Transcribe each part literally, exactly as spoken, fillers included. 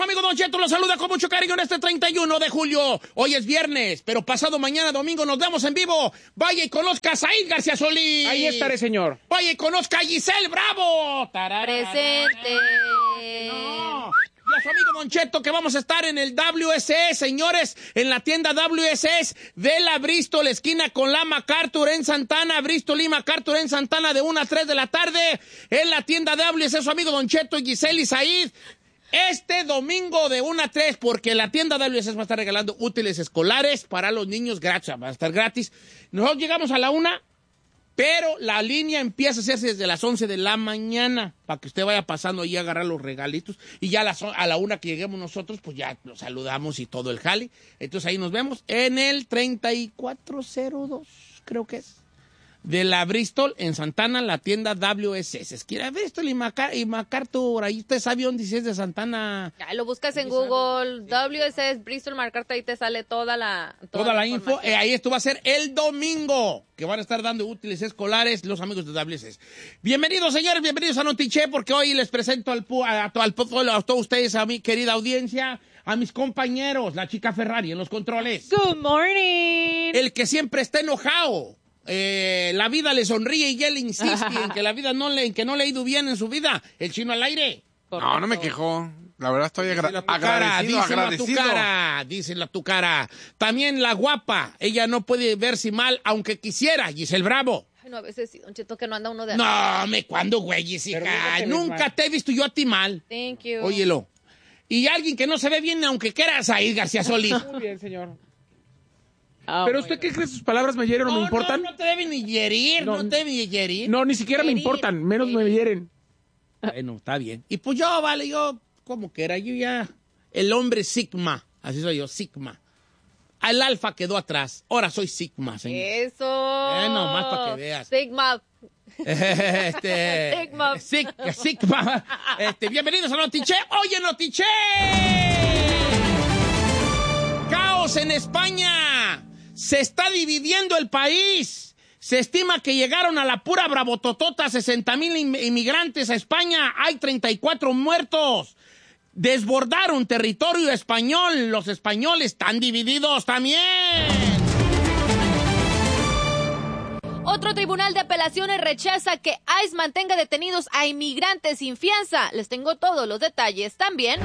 amigo Don Cheto lo saluda con mucho cariño en este treinta y uno de julio. Hoy es viernes, pero pasado mañana domingo nos vemos en vivo. Vaya y conozca a Said García Solís. Ahí estaré, señor. Vaya y conozca a Giselle Bravo. Presente. No. Y a su amigo Don Cheto, que vamos a estar en el W S E, señores, en la tienda W S E de la Bristol, esquina con la MacArthur en Santana, Bristol y MacArthur en Santana, de una a tres de la tarde, en la tienda W S E, su amigo Don Cheto, Giselle y Said. Este domingo de una a tres, porque la tienda W S E va a estar regalando útiles escolares para los niños gratis, va a estar gratis. Nosotros llegamos a la una, pero la línea empieza a hacerse desde las once de la mañana, para que usted vaya pasando ahí a agarrar los regalitos, y ya a, las, a la una que lleguemos nosotros, pues ya los saludamos y todo el jale. Entonces ahí nos vemos en el treinta y cuatro cero dos, creo que es, de la Bristol, en Santana, la tienda W S E. Esquina Bristol y, Maca y MacArthur, ahí usted sabe dónde es de Santana. Ya lo buscas en Google, W S E, Bristol, MacArthur, ahí te sale toda la Toda, toda la, la info. Eh, ahí esto va a ser el domingo, que van a estar dando útiles escolares los amigos de W S E. Bienvenidos, señores, bienvenidos a Notiche, porque hoy les presento al, a, a, a, a todos ustedes, a mi querida audiencia, a mis compañeros, la chica Ferrari en los controles. Good morning. El que siempre está enojado. Eh, la vida le sonríe y él insiste en que la vida no le, en que no le ha ido bien en su vida. El chino al aire. Correcto. No, no me quejó. La verdad estoy agra díselo a tu cara, agradecido, díselo agradecido. a tu cara, díselo a tu cara. También la guapa, ella no puede verse mal, aunque quisiera, Giselle Bravo. Ay, no, a veces sí, Don Cheto, que no anda uno de... No, me cuando, güey, Jessica. Nunca te he visto yo a ti mal. Thank you. Óyelo. Y alguien que no se ve bien, aunque quiera, Said García Solís. Muy bien, señor. Oh, ¿Pero usted qué cree? ¿Sus palabras me hieren o no, me importan? No, no te deben ni herir, no, no te deben ni herir. No, ni siquiera Herir, me importan, menos herir. me hieren. Bueno, está bien. Y pues yo, vale, yo, como que era, yo ya, el hombre Sigma, así soy yo, Sigma. El alfa quedó atrás, ahora soy Sigma, señor. Eso. Eh, nomás para que veas. Sigma. este, Sigma. Sig, Sigma. Este, bienvenidos a Notiche. Oye, Notiche. Caos en España. Se está dividiendo el país. Se estima que llegaron a la pura bravototota sesenta mil inmigrantes a España. Hay treinta y cuatro muertos. Desbordaron territorio español. Los españoles están divididos también. Otro tribunal de apelaciones rechaza que ICE mantenga detenidos a inmigrantes sin fianza. Les tengo todos los detalles también.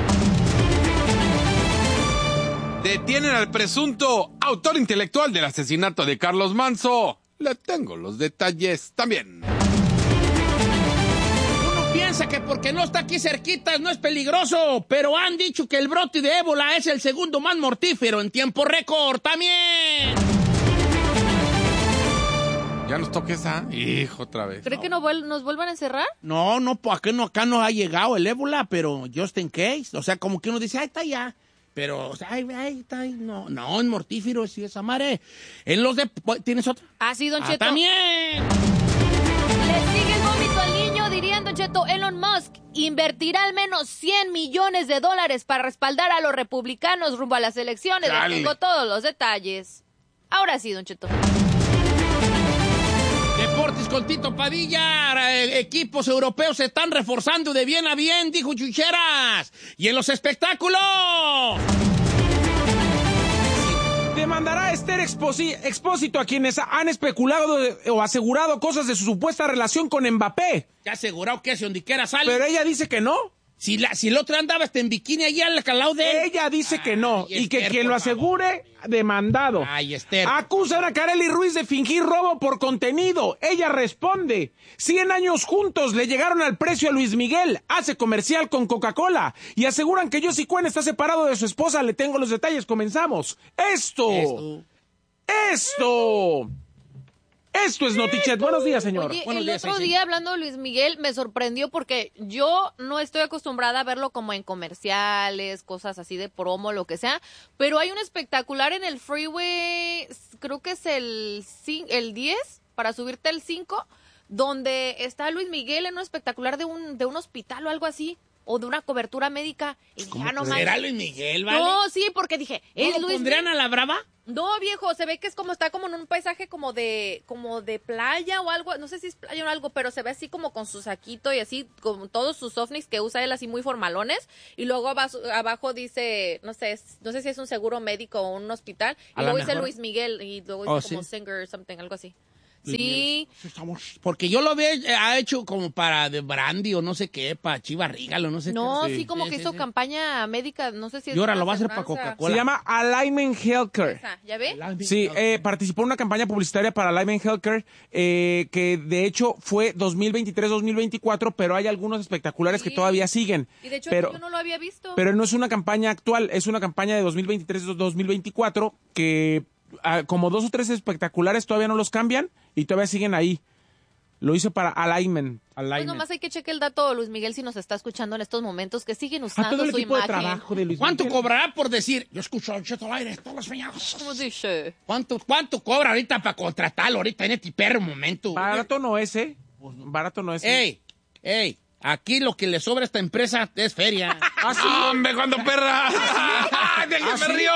Detienen al presunto autor intelectual del asesinato de Carlos Manzo. Le tengo los detalles también. Uno piensa que porque no está aquí cerquita no es peligroso, pero han dicho que el brote de ébola es el segundo más mortífero en tiempo récord también. Ya nos toca esa. Hijo, otra vez. ¿Cree no. que no vuel nos vuelvan a encerrar? No, no, pues acá no, acá no ha llegado el ébola, pero just in case. O sea, como que uno dice, ahí está ya. Pero, o sea, ay, ay, está ahí. No, no, es mortífero, sí, esa madre. En los de... ¿Tienes otra? Ah, sí, Don Ah, Cheto. también. Le sigue el vómito al niño, dirían, Don Cheto. Elon Musk invertirá al menos cien millones de dólares para respaldar a los republicanos rumbo a las elecciones. Les Dale. tengo todos los detalles. Ahora sí, Don Cheto. Deportes con Tito Padilla. Eh, equipos europeos se están reforzando de bien a bien, dijo Chucheras. Y en los espectáculos... Demandará a Esther Exposi- Expósito a quienes han especulado de- o asegurado cosas de su supuesta relación con Mbappé. Ya asegurado que si donde quiera sale. Pero ella dice que no. Si, la, si el otro andaba hasta en bikini allí al calado de él. Ella dice que no. Ay, Y que Esther, quien por lo asegure, demandado. Ay, Esther. Acusan a Kareli Ruiz de fingir robo por contenido. Ella responde. Cien años juntos le llegaron al precio a Luis Miguel. Hace comercial con Coca-Cola. Y aseguran que Yossi Cuen está separado de su esposa. Le tengo los detalles. Comenzamos. Esto. Esto. Esto. Esto es Notichet. Buenos días, señor. Oye, Buenos el días, otro Aisy. día hablando de Luis Miguel me sorprendió porque yo no estoy acostumbrada a verlo como en comerciales, cosas así de promo, lo que sea, pero hay un espectacular en el freeway, creo que es el, cin- el diez, para subirte el cinco, donde está Luis Miguel en un espectacular de un, de un hospital o algo así. o de una cobertura médica. Y dije, ah, no manches. ¿Era Luis Miguel, vale? No, sí, porque dije, ¿No ¿es lo Luis pondrían Miguel? a la brava? No, viejo, se ve que es como, está como en un paisaje como de, como de playa o algo, no sé si es playa o algo, pero se ve así como con su saquito y así, con todos sus ovnis que usa él así muy formalones, y luego abajo, abajo dice, no sé, no sé si es un seguro médico o un hospital, y A luego la dice mejor. Luis Miguel, y luego Oh, dice como ¿sí? singer or something, algo así. Luis Sí. Miguel. Estamos- Porque yo lo veo, eh, ha hecho como para de Brandy o no sé qué, para Chivas Regal o no sé No, qué. sí, como que sí, hizo sí. campaña médica, no sé si es Y ahora una lo va a hacer para aseguranza. Coca-Cola. Se llama Alignment Healthcare. Esa, ¿ya ve? Sí, eh, participó en una campaña publicitaria para Alignment Healthcare, eh, que de hecho fue dos mil veintitrés dos mil veinticuatro, pero hay algunos espectaculares Sí. que todavía siguen. Y de hecho pero, yo no lo había visto. pero no es una campaña actual, es una campaña de dos mil veintitrés dos mil veinticuatro que ah, como dos o tres espectaculares todavía no los cambian y todavía siguen ahí. Lo hizo para Alignment. Pues Alignment. nomás hay que chequear el dato, Luis Miguel, si nos está escuchando en estos momentos, que siguen A usando todo el su equipo de imagen. trabajo de Luis ¿Cuánto Miguel. cobrará por decir, yo escucho a Don Cheto al aire todas las mañanas? ¿Cómo dice? ¿Cuánto, ¿Cuánto cobra ahorita para contratarlo ahorita en este perro momento? Barato no es, ¿eh? Barato no es. ¿eh? Ey, ey, aquí lo que le sobra a esta empresa es feria. ¿Ah, sí? ¡Hombre, cuando perra! ¡De que me río!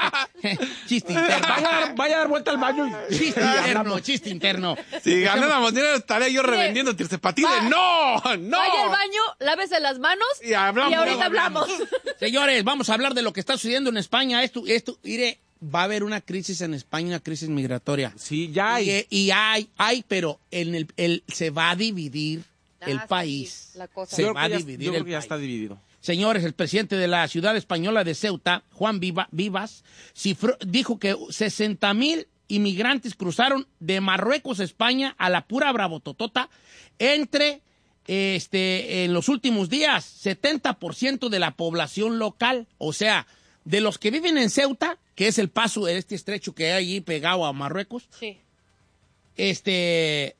Chiste interno. Vaya, a dar- vaya a dar vuelta al baño. y- Chiste interno, chiste interno. Si ganáramos dinero, estaría yo revendiendo tircepatines. Va- ¡No! ¡No! Vaya al baño, lávese las manos Y hablamos, ahorita luego hablamos. Señores, vamos a hablar de lo que está sucediendo en España. Esto, esto, mire, va a haber una crisis en España, una crisis migratoria. Sí, ya hay. Y, y hay, hay, pero en el, el, se va a dividir Ah, el sí, país. la cosa. Se Yo creo va a que ya- dividir yo creo el que ya país. está dividido. Señores, el presidente de la ciudad española de Ceuta, Juan Viva- Vivas, cifró- dijo que sesenta mil inmigrantes cruzaron de Marruecos a España a la pura bravototota entre, este, en los últimos días, setenta por ciento de la población local. O sea, de los que viven en Ceuta, que es el paso de este estrecho que hay ahí pegado a Marruecos, Sí. este,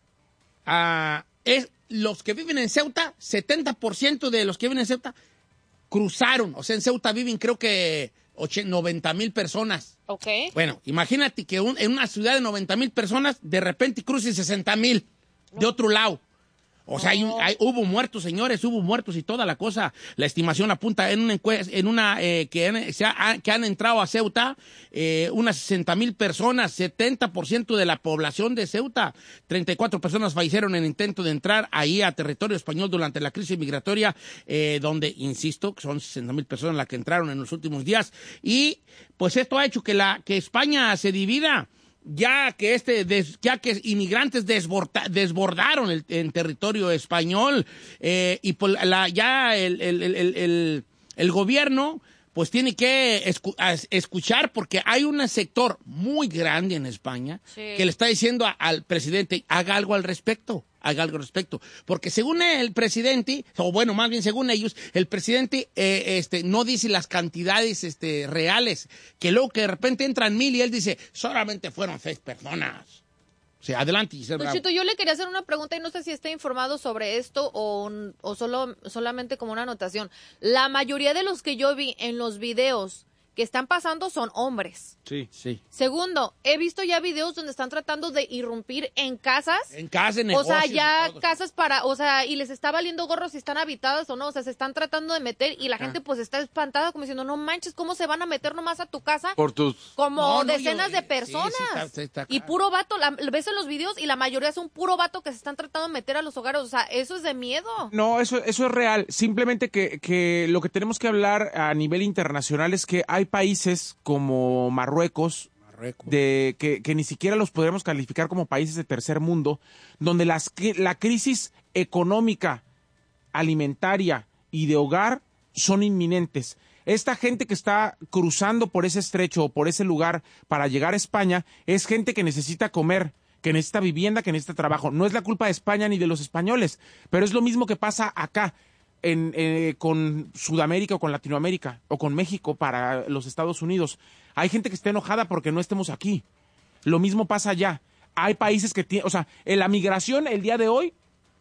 ah, es los que viven en Ceuta, setenta por ciento de los que viven en Ceuta cruzaron. O sea, en Ceuta viven creo que noventa mil personas. Ok. Bueno, imagínate que un- en una ciudad de noventa mil personas, de repente crucen sesenta mil de otro lado. O sea, hay un- hay- hubo muertos, señores, hubo muertos y toda la cosa. La estimación apunta en una encuesta, en una eh, que, han, se ha- que han entrado a Ceuta eh, unas sesenta mil personas, setenta por ciento de la población de Ceuta. treinta y cuatro personas fallecieron en el intento de entrar ahí a territorio español durante la crisis migratoria, eh, donde, insisto, son sesenta mil personas las que entraron en los últimos días. Y pues esto ha hecho que, la, que España se divida. Ya que este, des- ya que inmigrantes desborda- desbordaron el, en territorio español eh, y por la, ya el, el, el, el, el- el gobierno pues tiene que escu- as- escuchar porque hay un sector muy grande en España Sí. que le está diciendo a- al presidente haga algo al respecto. Haga algo al respecto. Porque según el presidente, o bueno, más bien según ellos, el presidente eh, este, no dice las cantidades este, reales, que luego que de repente entran mil y él dice, solamente fueron seis personas. O sea, adelante, Giselle Don Bravo. Chito, yo le quería hacer una pregunta y no sé si está informado sobre esto o, o solo, solamente como una anotación. La mayoría de los que yo vi en los videos que están pasando son hombres. Sí. Sí. Segundo, he visto ya videos donde están tratando de irrumpir en casas. En casa, en O negocios. sea, ya y todo. casas para, o sea, y les está valiendo gorro si están habitadas o no, o sea, se están tratando de meter y la gente pues está espantada como diciendo, no manches, ¿cómo se van a meter nomás a tu casa? Por tus... Como No, no, decenas yo- de sí, personas. sí, está- sí, está y acá. puro vato, la, ves en los videos y la mayoría son puro vato que se están tratando de meter a los hogares, o sea, eso es de miedo. No, eso, eso es real. Simplemente que, que lo que tenemos que hablar a nivel internacional es que hay países como Marruecos, Marruecos. de que, que ni siquiera los podremos calificar como países de tercer mundo, donde las, que- la crisis económica, alimentaria y de hogar son inminentes. Esta gente que está cruzando por ese estrecho o por ese lugar para llegar a España es gente que necesita comer, que necesita vivienda, que necesita trabajo. No es la culpa de España ni de los españoles, pero es lo mismo que pasa acá en, eh, con Sudamérica o con Latinoamérica o con México para los Estados Unidos. Hay gente que está enojada porque no estemos aquí. Lo mismo pasa allá. Hay países que tienen, o sea, en la migración el día de hoy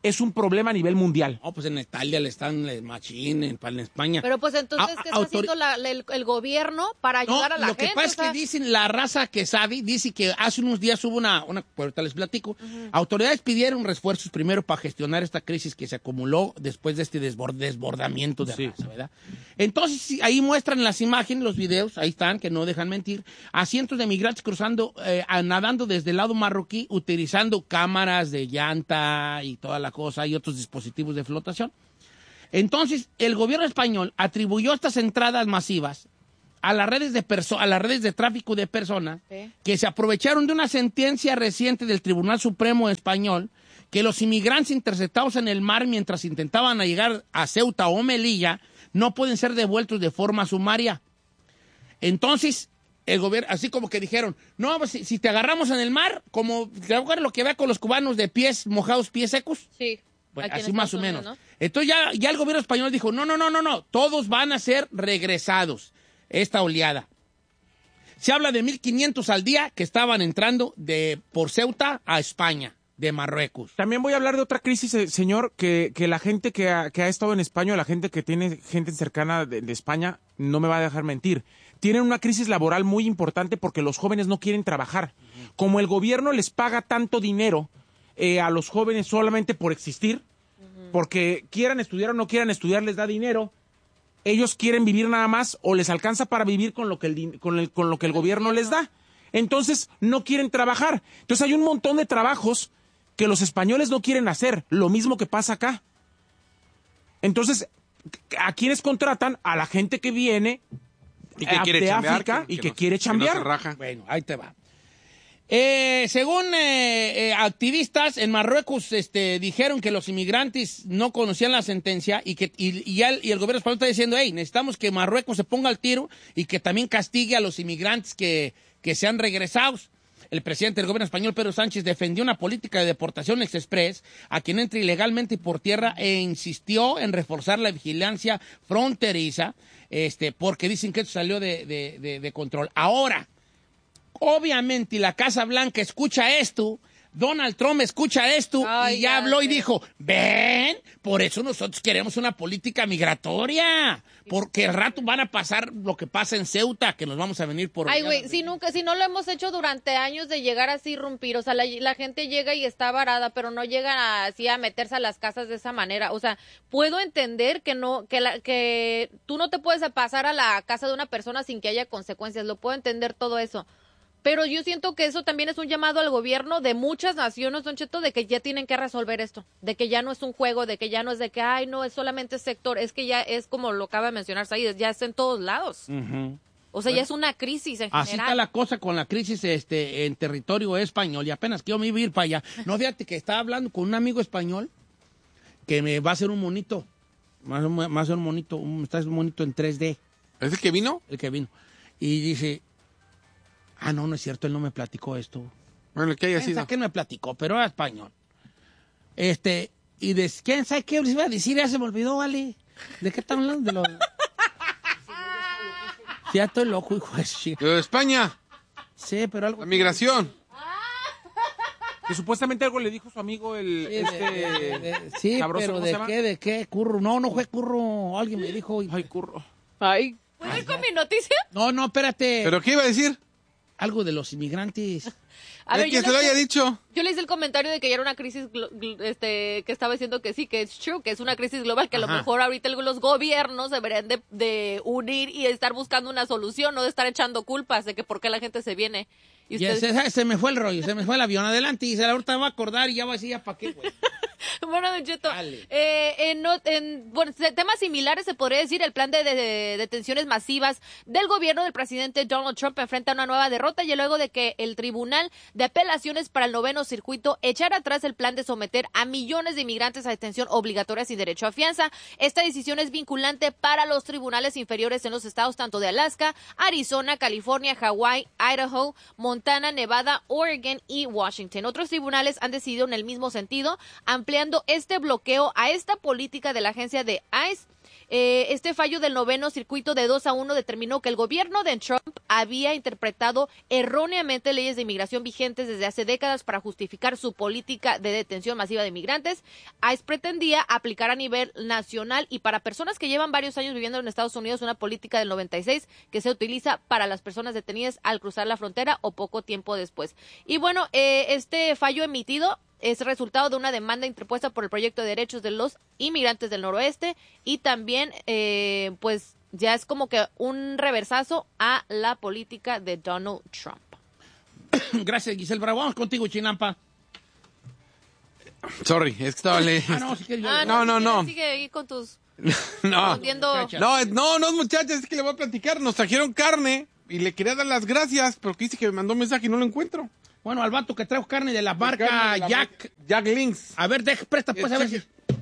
es un problema a nivel mundial. No, pues en Italia le están el machín, en, en España. Pero pues entonces, A- ¿qué está autor- haciendo la- la- el, el gobierno para ayudar No, a la lo gente? que pasa es O sea, que dicen, la raza que sabe, dice que hace unos días hubo una, una ahorita les platico, autoridades pidieron refuerzos primero para gestionar esta crisis que se acumuló después de este desbord- desbordamiento de Sí. raza, ¿verdad? Entonces, sí, ahí muestran las imágenes, los videos, ahí están, que no dejan mentir, a cientos de migrantes cruzando, eh, a- nadando desde el lado marroquí, utilizando cámaras de llanta y toda la cosa y otros dispositivos de flotación. Entonces, el gobierno español atribuyó estas entradas masivas a las redes de perso- a las redes de tráfico de personas Sí. que se aprovecharon de una sentencia reciente del Tribunal Supremo Español que los inmigrantes interceptados en el mar mientras intentaban llegar a Ceuta o Melilla no pueden ser devueltos de forma sumaria. Entonces, el gobierno, así como que dijeron, no, pues, si, si te agarramos en el mar, como ¿te acuerdas lo que ve con los cubanos de pies mojados, pies secos? Sí. Bueno, aquí en así más o Estados menos. Unidos, ¿no? Entonces ya, ya el gobierno español dijo, no, no, no, no, no, todos van a ser regresados, esta oleada. Se habla de mil quinientos al día que estaban entrando de por Ceuta a España, de Marruecos. También voy a hablar de otra crisis, eh, señor, que, que la gente que ha, que ha estado en España, la gente que tiene gente cercana de, de España, no me va a dejar mentir. Tienen una crisis laboral muy importante porque los jóvenes no quieren trabajar. Como el gobierno les paga tanto dinero eh, a los jóvenes solamente por existir, porque quieran estudiar o no quieran estudiar, les da dinero. Ellos quieren vivir nada más o les alcanza para vivir con lo que el, din- con el, con lo que el gobierno les da. Entonces, no quieren trabajar. Entonces, hay un montón de trabajos que los españoles no quieren hacer, lo mismo que pasa acá. Entonces, ¿a quiénes contratan? A la gente que viene Y que eh, quiere de chambear. África y que no- quiere que no chambear. se raja. Bueno, ahí te va. Eh, según eh, eh, activistas en Marruecos este, dijeron que los inmigrantes no conocían la sentencia y que y, y, el, y el gobierno español está diciendo, hey, necesitamos que Marruecos se ponga al tiro y que también castigue a los inmigrantes que, que sean regresados. El presidente del gobierno español, Pedro Sánchez, defendió una política de deportación express a quien entre ilegalmente por tierra e insistió en reforzar la vigilancia fronteriza, este, porque dicen que esto salió de, de, de, de control. Ahora, obviamente, la Casa Blanca escucha esto, Donald Trump escucha esto Ay, y ya ya habló y sé. dijo, ven, por eso nosotros queremos una política migratoria, porque al rato van a pasar lo que pasa en Ceuta, que nos vamos a venir por... Ay, güey, si nunca, si no lo hemos hecho durante años de llegar así a irrumpir, o sea, la, la gente llega y está varada, pero no llegan a- así a meterse a las casas de esa manera. O sea, puedo entender que no, que la, que tú no te puedes pasar a la casa de una persona sin que haya consecuencias. Lo puedo entender todo eso. Pero yo siento que eso también es un llamado al gobierno de muchas naciones, Don Cheto, de que ya tienen que resolver esto, de que ya no es un juego, de que ya no es de que, ay, no, es solamente sector, es que ya es como lo acaba de mencionar Said, ya es en todos lados. Ujú. O sea, ya es una crisis en general. Así está la cosa con la crisis este, en territorio español y apenas que yo me iba a ir para allá. No, fíjate que estaba hablando con un amigo español que me va a hacer un monito, más, más un monito, un, está un monito en tres D, ¿Es el que vino? el que vino. Y dice, ah, no, no es cierto, él no me platicó esto. Bueno, el que haya ¿Quién sido. sabe qué me platicó? Pero era español. Este, y de, ¿quién sabe qué les iba a decir? Ya se me olvidó, vale. ¿De qué están hablando? De los... Sí, ya estoy loco, hijo de chi- Lo de España, Sí, pero algo... la migración. Que supuestamente algo le dijo su amigo el... Sí, este, de- de- de- sí, sabroso, pero ¿cómo ¿de se llama? qué? ¿De qué? Curro. No, no fue curro. Alguien me dijo. Ay, curro. Ay. ¿Puedo ir con mi noticia? No, no, espérate. ¿Pero qué iba a decir? Algo de los inmigrantes. A Es ver, que yo se lo le- haya dicho. Yo le hice el comentario de que ya era una crisis, glo- gl- este, que estaba diciendo que sí, que es true, que es una crisis global, que a lo Ajá. mejor ahorita el- los gobiernos deberían de, de unir y estar buscando una solución, no de estar echando culpas de que por qué la gente se viene. Y Ya, ustedes- se, se me fue el rollo, se me fue el avión. Adelante, y se la ahorita va a acordar y ya va a decir ya para qué, güey. Bueno, Don Cheto, Dale. eh, en, no- en bueno, se- temas similares se podría decir, el plan de, de- de detenciones masivas del gobierno del presidente Donald Trump enfrenta una nueva derrota y luego de que el Tribunal de Apelaciones para el Noveno Circuito echara atrás el plan de someter a millones de inmigrantes a detención obligatoria sin derecho a fianza. Esta decisión es vinculante para los tribunales inferiores en los estados tanto de Alaska, Arizona, California, Hawái, Idaho, Montana, Nevada, Oregon y Washington. Otros tribunales han decidido en el mismo sentido ampliar ampliando este bloqueo a esta política de la agencia de ICE. Eh, este fallo del noveno circuito de dos a uno determinó que el gobierno de Trump había interpretado erróneamente leyes de inmigración vigentes desde hace décadas para justificar su política de detención masiva de migrantes. ICE pretendía aplicar a nivel nacional y para personas que llevan varios años viviendo en Estados Unidos una política del noventa y seis que se utiliza para las personas detenidas al cruzar la frontera o poco tiempo después. Y bueno, eh, este fallo emitido es resultado de una demanda interpuesta por el Proyecto de Derechos de los Inmigrantes del Noroeste y también, eh, pues, ya es como que un reversazo a la política de Donald Trump. Gracias, Giselle Bravo. Vamos contigo, Chinampa. Sorry, es que estaba leyendo. Ah, no, si quieres yo- Ah, No, no, si no. quieres, Sigue ahí con tus... No, respondiendo- no, es- no, no, muchachas, es que le voy a platicar. Nos trajeron carne y le quería dar las gracias, pero que dice que me mandó un mensaje y no lo encuentro. Bueno, al vato que trajo carne de la marca Carne de la Jack. marca Jack Links. A ver, deja, presta, pues, a ver si...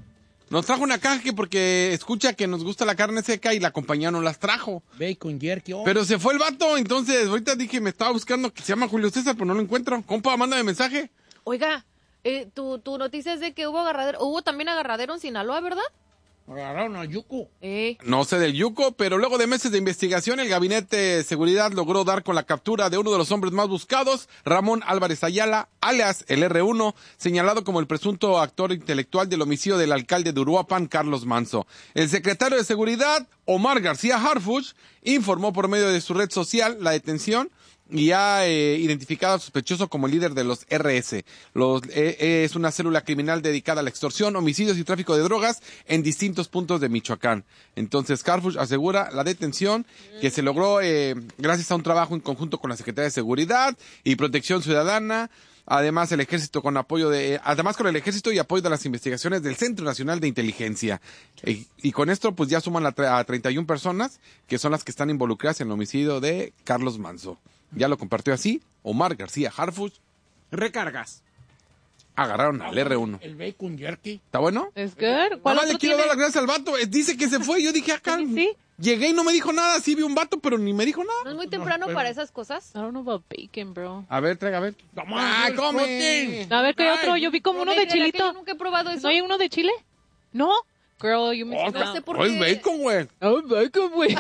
Nos trajo una caja que porque escucha que nos gusta la carne seca y la compañía no las trajo. Bacon jerky. Oh. Pero se fue el vato, entonces ahorita dije, me estaba buscando que se llama Julio César, pero no lo encuentro. Compa, mándame mensaje. Oiga, eh, tu, tu noticia es de que hubo agarradero, hubo también agarradero en Sinaloa, ¿verdad? Agarraron a Yuko. Eh. No sé del Yuco, pero luego de meses de investigación, el Gabinete de Seguridad logró dar con la captura de uno de los hombres más buscados, Ramón Álvarez Ayala, alias el erre uno, señalado como el presunto actor intelectual del homicidio del alcalde de Uruapan, Carlos Manzo. El secretario de Seguridad, Omar García Harfuch, informó por medio de su red social la detención y ha eh, identificado al sospechoso como el líder de los erre ese. Los, eh, es una célula criminal dedicada a la extorsión, homicidios y tráfico de drogas en distintos puntos de Michoacán. Entonces, Harfuch asegura la detención que se logró eh, gracias a un trabajo en conjunto con la Secretaría de Seguridad y Protección Ciudadana. Además, el ejército con apoyo de, eh, además con el ejército y apoyo de las investigaciones del Centro Nacional de Inteligencia. Eh, y con esto, pues ya suman a, a treinta y una personas que son las que están involucradas en el homicidio de Carlos Manzo. Ya lo compartió así, Omar García Harfuch. Recargas. Agarraron al erre uno. El bacon jerky. ¿Está bueno? Es good. ¿Cuál Mamá, le otro quiero tiene? dar las gracias al vato. Eh, Dice que se fue. Yo dije acá. Sí, sí. Llegué y no me dijo nada. Sí vi un vato, pero ni me dijo ¿No nada. es muy temprano pero- para esas cosas? I don't know about bacon, bro. A ver, traiga, a ver. Vamos, ¡Ay, it's come! protein. A ver, ¿qué Ay, otro? Yo vi como uno Pero de de verdad que chilito. Yo nunca he probado eso. ¿No hay uno de chile? ¿No? Girl, you missed No out. sé por Oh, es qué. bacon, güey. Oh, bacon, güey.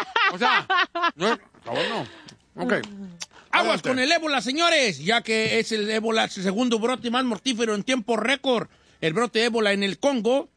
O sea, no, está bueno. Ok. Aguas Adelante. con el ébola, señores, ya que es el ébola el segundo brote más mortífero en tiempo récord. El brote de ébola en el Congo.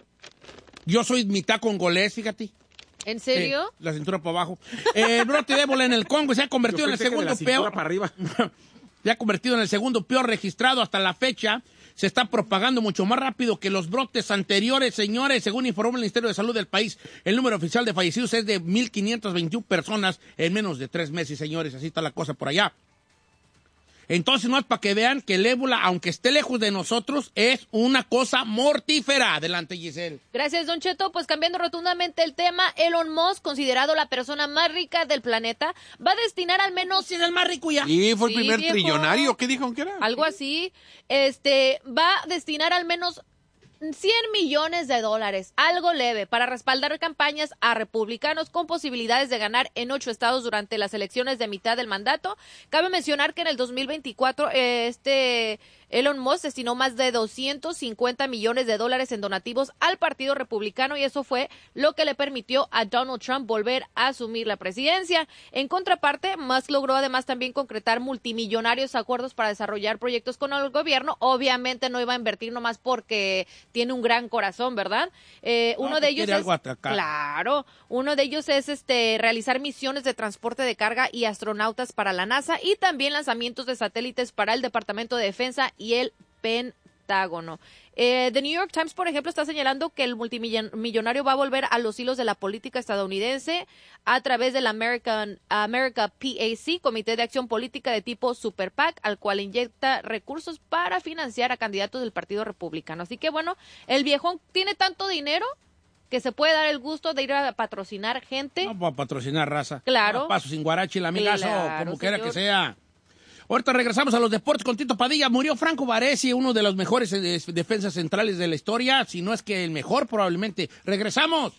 Yo soy mitad congolés, fíjate. ¿En serio? Eh, la cintura para abajo. Eh, el brote de ébola en el Congo se ha convertido en el segundo peor. para arriba. Se ha convertido en el segundo peor registrado hasta la fecha. Se está propagando mucho más rápido que los brotes anteriores, señores. Según informó el Ministerio de Salud del país, el número oficial de fallecidos es de mil quinientas veintiuna personas en menos de tres meses, señores. Así está la cosa por allá. Entonces, no es para que vean que el ébola, aunque esté lejos de nosotros, es una cosa mortífera. Adelante, Giselle. Gracias, Don Cheto. Pues cambiando rotundamente el tema, Elon Musk, considerado la persona más rica del planeta, va a destinar al menos Si es el más rico ya. Y fue el Sí, primer viejo. trillonario. ¿Qué dijo que era? algo así, este, va a destinar al menos cien millones de dólares, algo leve, para respaldar campañas a republicanos con posibilidades de ganar en ocho estados durante las elecciones de mitad del mandato. Cabe mencionar que en el dos mil veinticuatro eh, este Elon Musk destinó más de doscientos cincuenta millones de dólares en donativos al Partido Republicano y eso fue lo que le permitió a Donald Trump volver a asumir la presidencia. En contraparte, Musk logró además también concretar multimillonarios acuerdos para desarrollar proyectos con el gobierno. Obviamente no iba a invertir nomás porque tiene un gran corazón, ¿verdad? Eh, No, uno pues de ellos quiere es, algo acá. claro, uno de ellos es este realizar misiones de transporte de carga y astronautas para la NASA y también lanzamientos de satélites para el Departamento de Defensa y el Pentágono. Eh, The New York Times, por ejemplo, está señalando que el multimillonario va a volver a los hilos de la política estadounidense a través del American America P A C, Comité de Acción Política de tipo Super PAC, al cual inyecta recursos para financiar a candidatos del Partido Republicano. Así que bueno, el viejón tiene tanto dinero que se puede dar el gusto de ir a patrocinar gente. No, para patrocinar raza. Claro. No, paso sin guarachi, el amigazo, Claro, como quiera señor. que sea. Ahorita regresamos a los deportes con Tito Padilla. Murió Franco Baresi, uno de los mejores eh, defensas centrales de la historia, si no es que el mejor probablemente. ¡Regresamos!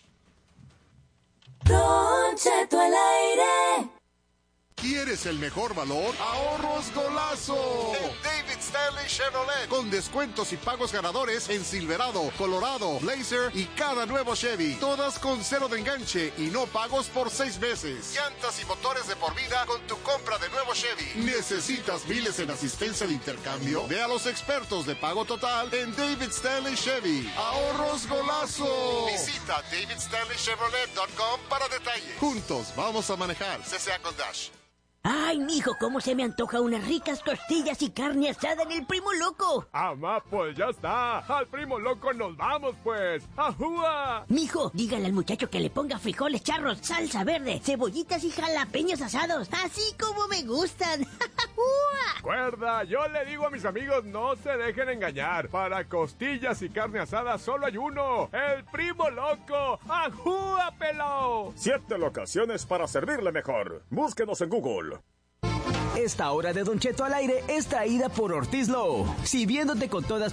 Don Cheto al aire. ¿Quieres el mejor valor? Ahorros Golazo. En David Stanley Chevrolet, con descuentos y pagos ganadores en Silverado, Colorado, Blazer y cada nuevo Chevy. Todas con cero de enganche y no pagos por seis meses. Llantas y motores de por vida con tu compra de nuevo Chevy. ¿Necesitas miles en asistencia de intercambio? Ve a los expertos de pago total en David Stanley Chevy. ¡Ahorros golazo! Visita david stanley chevrolet punto com para detalles. Juntos vamos a manejar. C C A con Dash. Ay, mijo, cómo se me antoja unas ricas costillas y carne asada en el Primo Loco. Amá, pues ya está. Al Primo Loco nos vamos, pues. ¡Ajúa! Mijo, dígale al muchacho que le ponga frijoles charros, salsa verde, cebollitas y jalapeños asados, así como me gustan. Cuerda, yo le digo a mis amigos, no se dejen engañar. Para costillas y carne asada solo hay uno. El Primo Loco. ¡Ajúa, pelao! Siete locaciones para servirle mejor. Búsquenos en Google. Esta hora de Don Cheto al aire es traída por Ortiz Law. Si viéndote con todas